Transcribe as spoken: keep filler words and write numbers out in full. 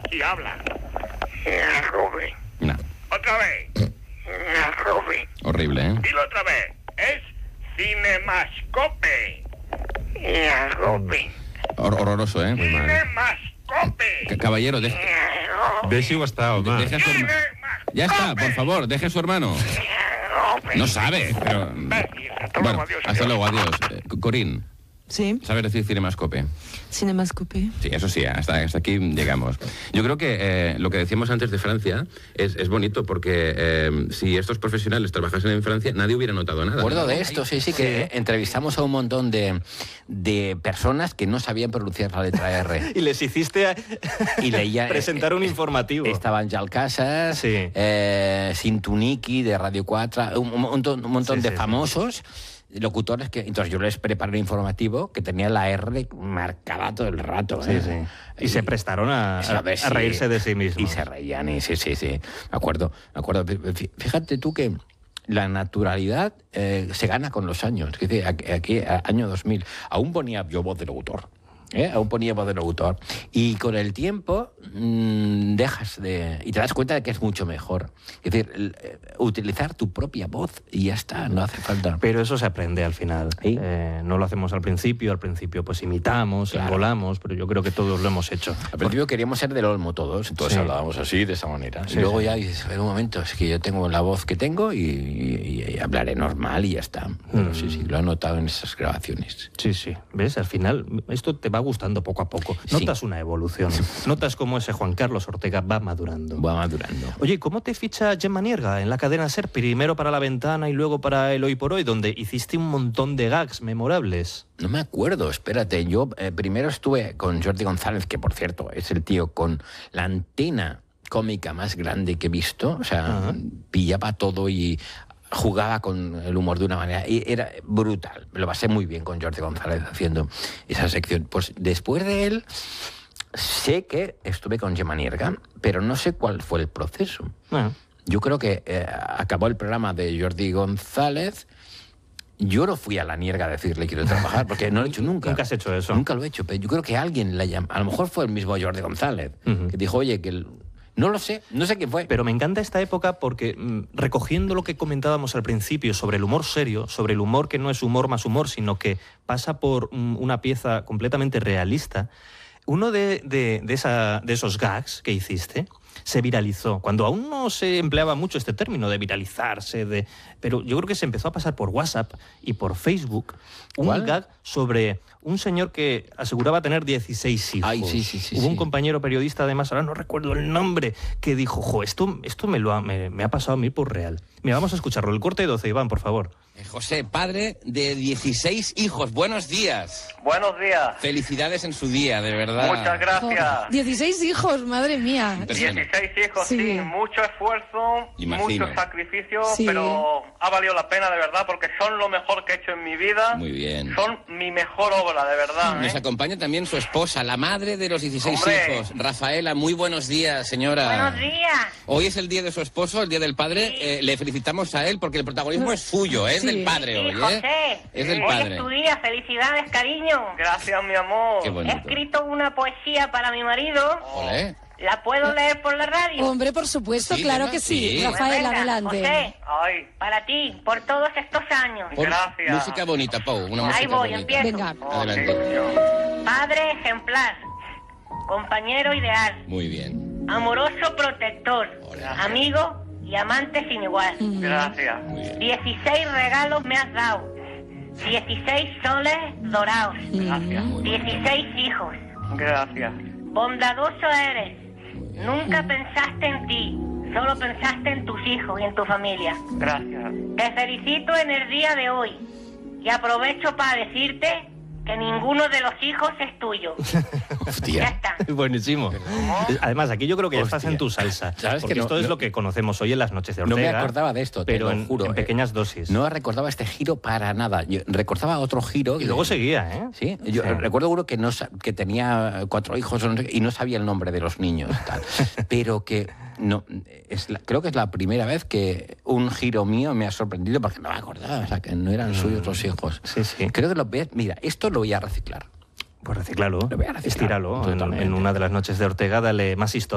y habla. Rubén. No. Otra vez. Rubén. Horrible, ¿eh? Dilo otra vez. Es Cinemascope. Rubén. Hor- horroroso, ¿eh? Muy mal. Cinemascope. Caballero, deje... Deixi-ho estar, home. deje a su hermano. Ya está, por favor, deje a su hermano. No sabe, pero... Hasta Bueno, luego, adiós. hasta luego, adiós. Eh, Corín, Sí, ¿sabes decir Cinemascope? Cinemascope. Sí, eso sí, hasta, hasta aquí llegamos. Yo creo que eh, lo que decíamos antes de Francia es, es bonito porque eh, si estos profesionales trabajasen en Francia, nadie hubiera notado nada. Me acuerdo ¿no? de esto, sí, sí, que entrevistamos a un montón de, de personas que no sabían pronunciar la letra R. Y les hiciste a... Y leía, presentar un informativo. Estaban Jal Casas, Sí. eh, Sintuniki de Radio cuatro, un, un montón, un montón Sí, de sí, sí. famosos locutores que entonces yo les preparé un informativo que tenía la R marcada todo el rato. Sí, ¿eh? sí. Y se prestaron a, a, ver, a reírse de sí mismos. Y se reían, y sí, sí, sí. Me acuerdo, me acuerdo. Fí- Fíjate tú que la naturalidad eh, se gana con los años. Es decir, aquí, aquí, a- año dos mil, aún ponía yo voz de locutor. ¿Eh? Aún ponía voz de locutor. Y con el tiempo mmm, dejas de... Y te das cuenta de que es mucho mejor. Es decir, el, eh, utilizar tu propia voz y ya está, no hace falta. Pero eso se aprende al final. ¿Sí? Eh, no lo hacemos al principio, al principio pues imitamos, Claro. engolamos, pero yo creo que todos lo hemos hecho. Al principio queríamos ser del Olmo todos, entonces Sí. hablábamos así, de esa manera. Sí, y luego sí. ya dices, a ver, un momento, es que yo tengo la voz que tengo y, y- y hablaré normal y ya está. Pero Mm. sí, sí, lo he notado en esas grabaciones. Sí, sí. ¿Ves? Al final esto te va gustando poco a poco. Sí. Notas una evolución. Notas cómo ese Juan Carlos Ortega va madurando. Va madurando. Oye, ¿cómo te ficha Gemma Nierga en la cadena SER? Primero para La Ventana y luego para El Hoy por Hoy, donde hiciste un montón de gags memorables. No me acuerdo, espérate. Yo eh, primero estuve con Jordi González, que por cierto es el tío con la antena cómica más grande que he visto. O sea, Ajá. pillaba todo y jugaba con el humor de una manera, y era brutal. Me lo pasé muy bien con Jordi González haciendo esa sección. Pues después de él, sé que estuve con Gemma Nierga, pero no sé cuál fue el proceso. Bueno, Yo creo que eh, acabó el programa de Jordi González. Yo no fui a la Nierga a decirle quiero trabajar, porque no lo he hecho nunca. Nunca has hecho eso. Nunca lo he hecho, pero yo creo que alguien la llamó. A lo mejor fue el mismo Jordi González, Ujú. que dijo, oye, que... el- No lo sé, no sé quién fue. pero me encanta esta época porque mm, recogiendo lo que comentábamos al principio sobre el humor serio, sobre el humor que no es humor más humor, sino que pasa por mm, una pieza completamente realista, uno de, de, de, esa, de esos gags que hiciste se viralizó, cuando aún no se empleaba mucho este término de viralizarse, de, pero yo creo que se empezó a pasar por WhatsApp y por Facebook un ¿Cuál? gag sobre un señor que aseguraba tener dieciséis hijos. Ay, sí, sí, sí, Hubo un sí. compañero periodista, además, ahora no recuerdo el nombre, que dijo, jo, esto, esto me, lo ha, me, me ha pasado a mí por real. Mira, vamos a escucharlo. El corte de doce, Iván, por favor. José, padre de dieciséis hijos. Buenos días. Buenos días. Felicidades en su día, de verdad. Muchas gracias. dieciséis hijos, madre mía. Impresionante. dieciséis hijos, sí. Sí. Mucho esfuerzo, Imagino. mucho sacrificio, Sí. pero ha valido la pena de verdad porque son lo mejor que he hecho en mi vida. Muy bien. Son mi mejor obra, de verdad. Nos ¿eh? acompaña también su esposa, la madre de los dieciséis Hombre. hijos. Rafaela, muy buenos días, señora. Buenos días. Hoy es el día de su esposo, el día del padre. Sí. Eh, le felicitamos a él porque el protagonismo es suyo, es Sí. del padre Sí, hoy, ¿eh? José. Es del Hoy padre. es tu día. Felicidades, cariño. Gracias, mi amor. Qué He bonito. escrito una poesía para mi marido. Olé. ¿La puedo leer por la radio? Hombre, por supuesto, Sí, claro venga, que sí. sí. Rafael, Venga, adelante. José, Ay, para ti, por todos estos años. Pon Gracias. Música bonita, Pau. Una música Ahí voy, bonita. empiezo. Venga. Adelante. Padre ejemplar, compañero ideal, Muy bien. amoroso protector, Hola. amigo y amante sin igual. gracias. Muy bien. dieciséis regalos me has dado, dieciséis soles dorados, Gracias. Muy bien. dieciséis hijos. Gracias. Bondadoso eres, nunca pensaste en ti, solo pensaste en tus hijos y en tu familia. Gracias. Te felicito en el día de hoy y aprovecho para decirte que ninguno de los hijos es tuyo. Ya Hostia. está. Buenísimo. Además, aquí yo creo que ya estás Hostia. en tu salsa. ¿Sabes porque que no- esto es no- lo que conocemos hoy en las noches de No Ortega. me acordaba de esto, te pero lo en, juro. en eh. pequeñas dosis. No recordaba este giro para nada. Yo recordaba otro giro. Y luego seguía, ¿eh? Sí, yo Sí. recuerdo uno que, no, sa- que tenía cuatro hijos no sé qué, y no sabía el nombre de los niños, tal. Pero que no, es la- creo que es la primera vez que un giro mío me ha sorprendido porque no me acordaba, o sea, que no eran suyos los hijos. Sí, sí. Creo que lo voy a- mira, esto lo voy a reciclar. Pues reciclalo, Lo voy a reciclar, estíralo. En, totalmente. en una de las noches de Ortega, dale más historia.